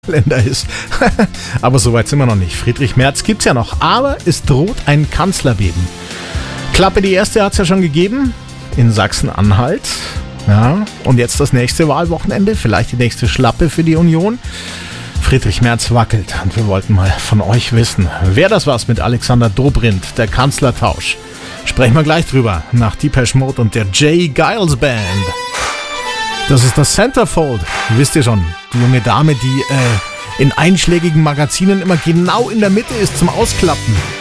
Länder ist. Aber so weit sind wir noch nicht. Friedrich Merz gibt's ja noch, aber es droht ein Kanzlerbeben. Klappe, die erste hat's ja schon gegeben in Sachsen-Anhalt. Ja, und jetzt das nächste Wahlwochenende, vielleicht die nächste Schlappe für die Union. Friedrich Merz wackelt und wir wollten mal von euch wissen, wer das was mit Alexander Dobrindt, der Kanzlertausch. Sprechen wir gleich drüber, nach Depeche Mode und der Jay Giles Band. Das ist das Centerfold, wisst ihr schon, die junge Dame, die in einschlägigen Magazinen immer genau in der Mitte ist zum Ausklappen.